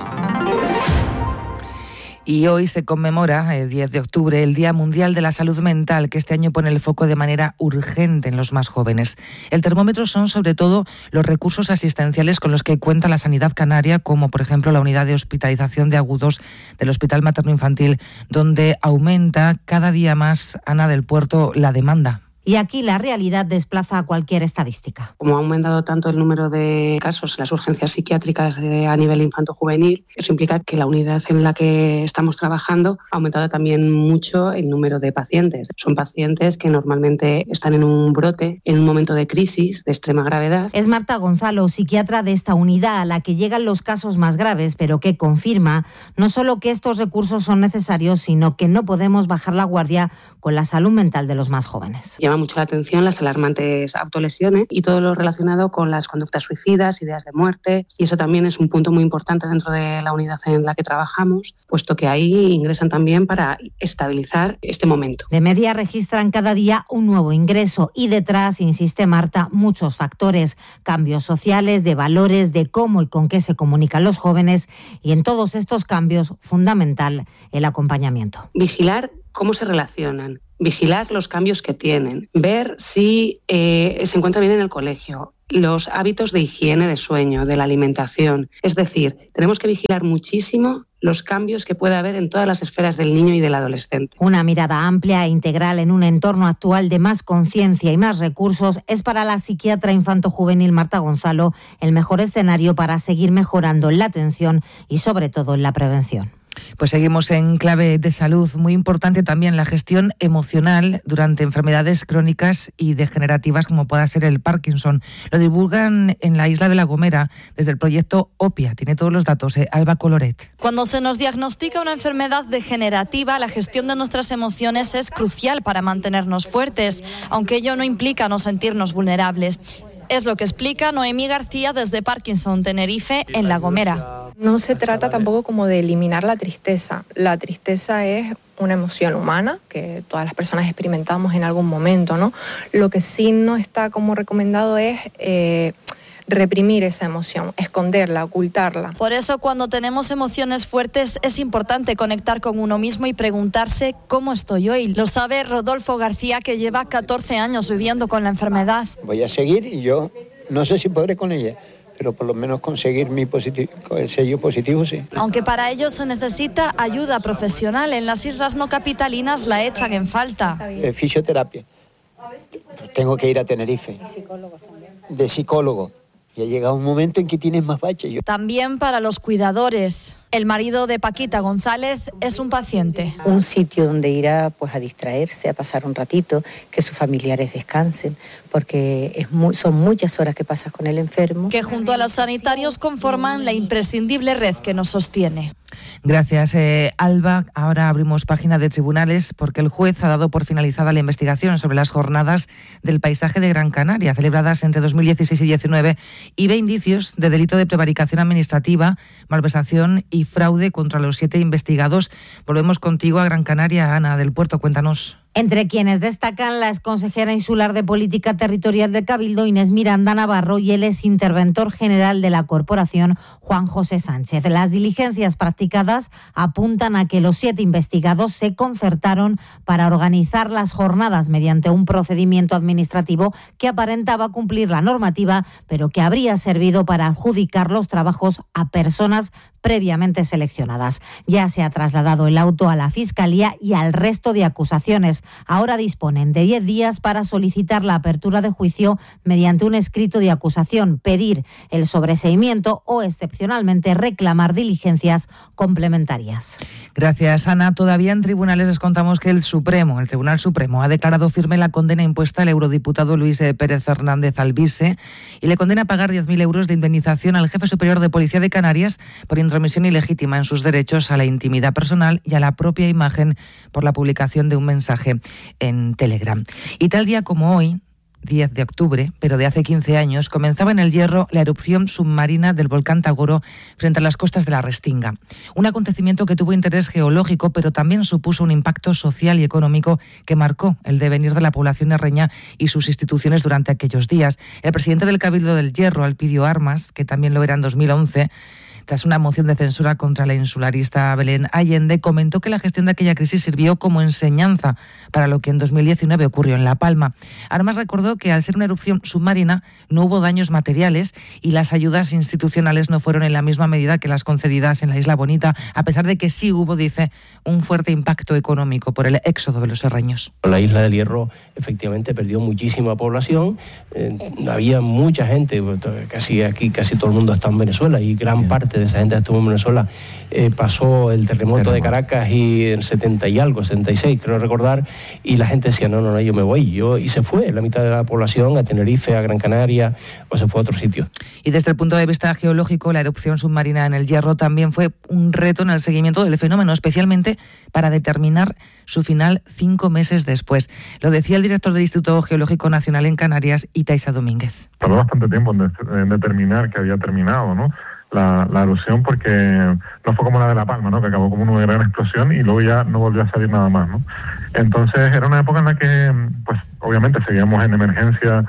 Y hoy se conmemora, el 10 de octubre, el Día Mundial de la Salud Mental, que este año pone el foco de manera urgente en los más jóvenes. El termómetro son sobre todo los recursos asistenciales con los que cuenta la sanidad canaria, como por ejemplo la unidad de hospitalización de agudos del Hospital Materno-Infantil, donde aumenta cada día más, Ana del Puerto, la demanda. Y aquí la realidad desplaza a cualquier estadística. Como ha aumentado tanto el número de casos en las urgencias psiquiátricas a nivel infanto-juvenil, eso implica que la unidad en la que estamos trabajando ha aumentado también mucho el número de pacientes. Son pacientes que normalmente están en un brote, en un momento de crisis de extrema gravedad. Es Marta Gonzalo, psiquiatra de esta unidad a la que llegan los casos más graves, pero que confirma no solo que estos recursos son necesarios, sino que no podemos bajar la guardia con la salud mental de los más jóvenes. Llama mucho la atención las alarmantes autolesiones y todo lo relacionado con las conductas suicidas, ideas de muerte, y eso también es un punto muy importante dentro de la unidad en la que trabajamos, puesto que ahí ingresan también para estabilizar este momento. De media registran cada día un nuevo ingreso y detrás, insiste Marta, muchos factores, cambios sociales, de valores, de cómo y con qué se comunican los jóvenes, y en todos estos cambios, fundamental el acompañamiento. Vigilar cómo se relacionan, vigilar los cambios que tienen, ver si se encuentra bien en el colegio, los hábitos de higiene de sueño, de la alimentación. Es decir, tenemos que vigilar muchísimo los cambios que puede haber en todas las esferas del niño y del adolescente. Una mirada amplia e integral en un entorno actual de más conciencia y más recursos es para la psiquiatra infantojuvenil Marta Gonzalo el mejor escenario para seguir mejorando en la atención y sobre todo en la prevención. Pues seguimos en clave de salud. Muy importante también la gestión emocional durante enfermedades crónicas y degenerativas como pueda ser el Parkinson. Lo divulgan en la isla de La Gomera desde el proyecto OPIA. Tiene todos los datos, Alba Coloret. Cuando se nos diagnostica una enfermedad degenerativa, la gestión de nuestras emociones es crucial para mantenernos fuertes, aunque ello no implica no sentirnos vulnerables. Es lo que explica Noemí García desde Parkinson Tenerife en La Gomera. No se trata tampoco como de eliminar la tristeza. La tristeza es una emoción humana que todas las personas experimentamos en algún momento, ¿no? Lo que sí no está como recomendado es reprimir esa emoción, esconderla, ocultarla. Por eso, cuando tenemos emociones fuertes, es importante conectar con uno mismo y preguntarse ¿cómo estoy hoy? Lo sabe Rodolfo García, que lleva 14 años viviendo con la enfermedad. Voy a seguir y yo no sé si podré con ella, pero por lo menos conseguir el sello positivo, sí. Aunque para ello se necesita ayuda profesional, en las islas no capitalinas la echan en falta. Fisioterapia. Tengo que ir a Tenerife. De psicólogo. Y ha llegado un momento en que tienes más baches. También para los cuidadores. El marido de Paquita González es un paciente. Un sitio donde ir a distraerse, a pasar un ratito, que sus familiares descansen, porque son muchas horas que pasas con el enfermo. Que junto a los sanitarios conforman la imprescindible red que nos sostiene. Gracias, Alba. Ahora abrimos página de tribunales porque el juez ha dado por finalizada la investigación sobre las jornadas del paisaje de Gran Canaria, celebradas entre 2016 y 2019, y ve indicios de delito de prevaricación administrativa, malversación y fraude contra los 7 investigados. Volvemos contigo a Gran Canaria, Ana del Puerto, cuéntanos. Entre quienes destacan la exconsejera insular de Política Territorial del Cabildo, Inés Miranda Navarro, y el exinterventor general de la corporación, Juan José Sánchez. Las diligencias practicadas apuntan a que los 7 investigados se concertaron para organizar las jornadas mediante un procedimiento administrativo que aparentaba cumplir la normativa, pero que habría servido para adjudicar los trabajos a personas previamente seleccionadas. Ya se ha trasladado el auto a la Fiscalía y al resto de acusaciones. Ahora disponen de 10 días para solicitar la apertura de juicio mediante un escrito de acusación, pedir el sobreseimiento o, excepcionalmente, reclamar diligencias complementarias. Gracias, Ana. Todavía en tribunales les contamos que el Tribunal Supremo, ha declarado firme la condena impuesta al eurodiputado Luis Pérez Fernández Albise y le condena a pagar 10.000 euros de indemnización al jefe superior de Policía de Canarias por intromisión ilegítima en sus derechos a la intimidad personal y a la propia imagen por la publicación de un mensaje en Telegram. Y tal día como hoy, 10 de octubre, pero de hace 15 años, comenzaba en El Hierro la erupción submarina del volcán Tagoro frente a las costas de la Restinga. Un acontecimiento que tuvo interés geológico, pero también supuso un impacto social y económico que marcó el devenir de la población herreña y sus instituciones durante aquellos días. El presidente del Cabildo del Hierro, Alpidio Armas, que también lo era en 2011, tras una moción de censura contra la insularista Belén Allende, comentó que la gestión de aquella crisis sirvió como enseñanza para lo que en 2019 ocurrió en La Palma. Además, recordó que al ser una erupción submarina no hubo daños materiales y las ayudas institucionales no fueron en la misma medida que las concedidas en la Isla Bonita, a pesar de que sí hubo, dice, un fuerte impacto económico por el éxodo de los herreños. La Isla del Hierro efectivamente perdió muchísima población, había mucha gente, casi todo el mundo está en Venezuela y gran parte de esa gente que estuvo en Venezuela pasó el terremoto de Caracas y en 70 y algo, 76 creo recordar, y la gente decía no, yo me voy, y se fue la mitad de la población a Tenerife, a Gran Canaria, o se fue a otro sitio. Y desde el punto de vista geológico, la erupción submarina en El Hierro también fue un reto en el seguimiento del fenómeno, especialmente para determinar su final 5 meses después. Lo decía el director del Instituto Geológico Nacional en Canarias, Itaiza Domínguez. Tardó bastante tiempo en determinar que había terminado, ¿no?, la erupción, porque no fue como la de La Palma, ¿no?, que acabó como una gran explosión y luego ya no volvió a salir nada más, ¿no? Entonces era una época en la que, pues, obviamente seguíamos en emergencia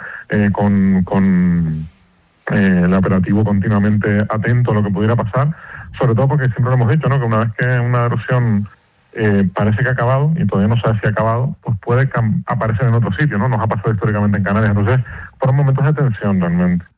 con el operativo continuamente atento a lo que pudiera pasar, sobre todo porque siempre lo hemos dicho, ¿no?, que una vez que una erupción parece que ha acabado y todavía no sabe si ha acabado, pues puede aparecer en otro sitio, ¿no? Nos ha pasado históricamente en Canarias. Entonces fueron momentos de tensión realmente.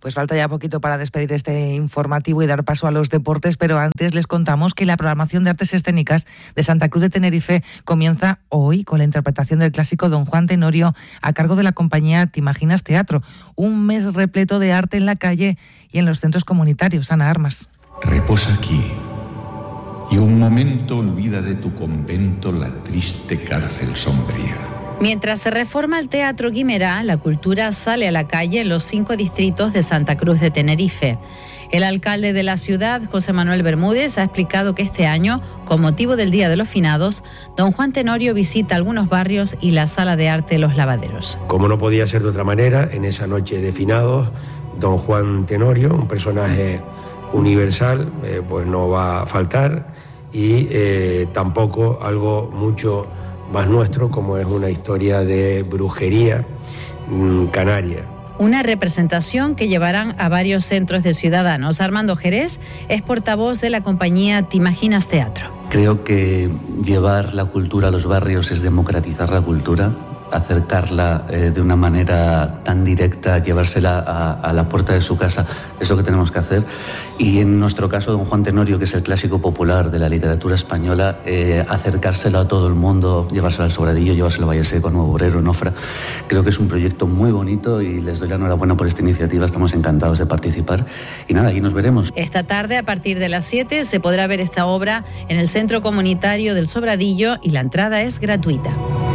Pues falta ya poquito para despedir este informativo y dar paso a los deportes, pero antes les contamos que la programación de artes escénicas de Santa Cruz de Tenerife comienza hoy con la interpretación del clásico Don Juan Tenorio a cargo de la compañía Te Imaginas Teatro. Un mes repleto de arte en la calle y en los centros comunitarios. Ana Armas. Reposa aquí y un momento olvida de tu convento la triste cárcel sombría. Mientras se reforma el Teatro Guimerá, la cultura sale a la calle en los 5 distritos de Santa Cruz de Tenerife. El alcalde de la ciudad, José Manuel Bermúdez, ha explicado que este año, con motivo del Día de los Finados, Don Juan Tenorio visita algunos barrios y la Sala de Arte Los Lavaderos. Como no podía ser de otra manera, en esa noche de finados, Don Juan Tenorio, un personaje universal, pues no va a faltar, y tampoco algo mucho más nuestro, como es una historia de brujería canaria. Una representación que llevarán a varios centros de ciudadanos. Armando Jerez es portavoz de la compañía Te Imaginas Teatro. Creo que llevar la cultura a los barrios es democratizar la cultura, acercarla de una manera tan directa, llevársela a la puerta de su casa, es lo que tenemos que hacer. Y en nuestro caso, Don Juan Tenorio, que es el clásico popular de la literatura española, acercárselo a todo el mundo, llevárselo al Sobradillo, llevárselo a Valle Seco, a Nuevo Obrero, Nofra. Creo que es un proyecto muy bonito y les doy la enhorabuena por esta iniciativa, estamos encantados de participar. Y nada, aquí nos veremos. Esta tarde, a partir de las 7, se podrá ver esta obra en el Centro Comunitario del Sobradillo y la entrada es gratuita.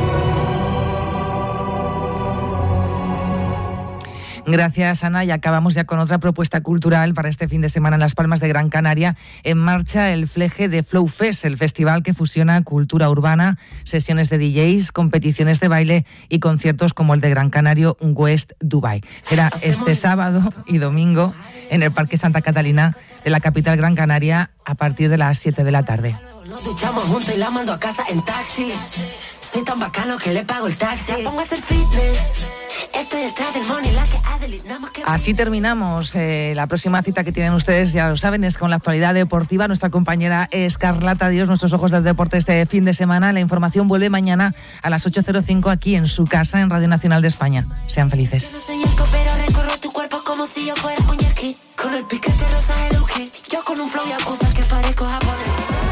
Gracias, Ana. Y acabamos ya con otra propuesta cultural para este fin de semana en Las Palmas de Gran Canaria. En marcha el fleje de Flow Fest, el festival que fusiona cultura urbana, sesiones de DJs, competiciones de baile y conciertos como el de Gran Canario West Dubai. Será este sábado y domingo en el Parque Santa Catalina de la capital Gran Canaria a partir de las 7 de la tarde. Nos duchamos juntos y la mando a casa en taxi. Soy tan bacano que le pago el taxi. Me pongo a hacer fitness. Estoy detrás del money, la que Adeline, nada más que... Así terminamos. La próxima cita que tienen ustedes, ya lo saben, es con la actualidad deportiva. Nuestra compañera Escarlata Dios, nuestros ojos del deporte este fin de semana. La información vuelve mañana a las 8:05 aquí en su casa, en Radio Nacional de España. Sean felices. No soy el pero recorro tu cuerpo como si yo fuera un yerki. Con el piquete rosa de Luji. Yo con un flow y acusa que parezco japonés.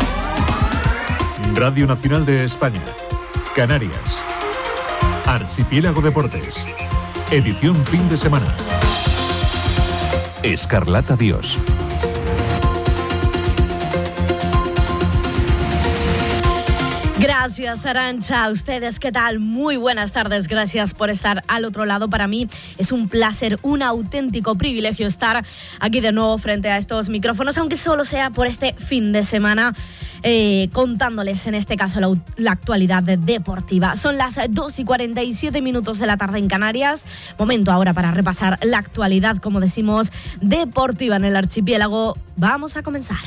Radio Nacional de España. Canarias. Archipiélago Deportes. Edición fin de semana. Escarlata Dios. Gracias, Arantxa. A ustedes, ¿qué tal? Muy buenas tardes. Gracias por estar al otro lado. Para mí es un placer, un auténtico privilegio estar aquí de nuevo frente a estos micrófonos, aunque solo sea por este fin de semana, contándoles en este caso la actualidad deportiva. Son las 2:47 de la tarde en Canarias. Momento ahora para repasar la actualidad, como decimos, deportiva en el archipiélago. Vamos a comenzar.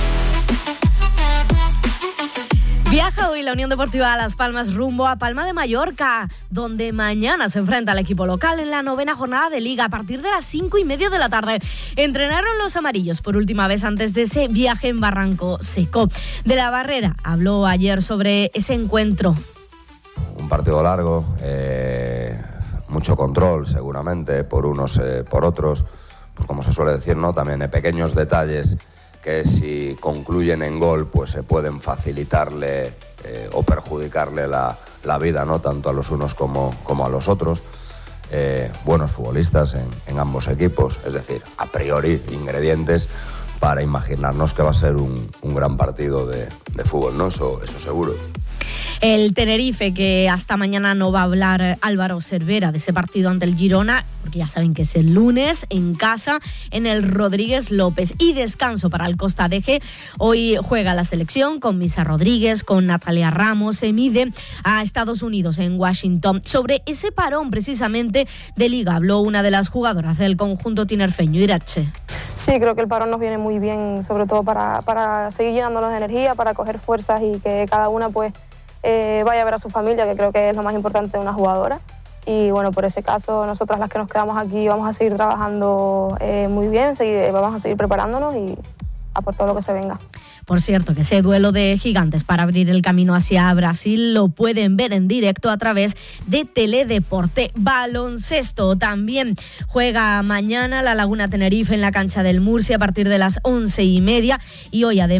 Viaja hoy la Unión Deportiva Las Palmas rumbo a Palma de Mallorca, donde mañana se enfrenta al equipo local en la 9ª jornada de Liga a partir de las 5:30 de la tarde. Entrenaron los amarillos por última vez antes de ese viaje en Barranco Seco. De la Barrera habló ayer sobre ese encuentro. Un partido largo, mucho control seguramente por unos, por otros, pues como se suele decir, ¿no? También pequeños detalles que si concluyen en gol pues se pueden facilitarle o perjudicarle la vida, ¿no? Tanto a los unos como a los otros. Buenos futbolistas en ambos equipos, es decir, a priori ingredientes para imaginarnos que va a ser un gran partido de fútbol, ¿no? Eso seguro. El Tenerife, que hasta mañana no va a hablar Álvaro Cervera de ese partido ante el Girona, porque ya saben que es el lunes, en casa, en el Rodríguez López. Y descanso para el Costa Deje. Hoy juega la selección con Misa Rodríguez, con Natalia Ramos. Se mide a Estados Unidos en Washington. Sobre ese parón, precisamente, de Liga, habló una de las jugadoras del conjunto tinerfeño, Irache. Sí, creo que el parón nos viene muy bien, sobre todo para seguir llenándonos de energía, para coger fuerzas y que cada una pues vaya a ver a su familia, que creo que es lo más importante de una jugadora. Y bueno, por ese caso, nosotras las que nos quedamos aquí vamos a seguir trabajando muy bien, vamos a seguir preparándonos y a por todo lo que se venga. Por cierto, que ese duelo de gigantes para abrir el camino hacia Brasil lo pueden ver en directo a través de Teledeporte. Baloncesto también juega mañana la Laguna Tenerife en la cancha del Murcia a partir de las 11:30 y hoy además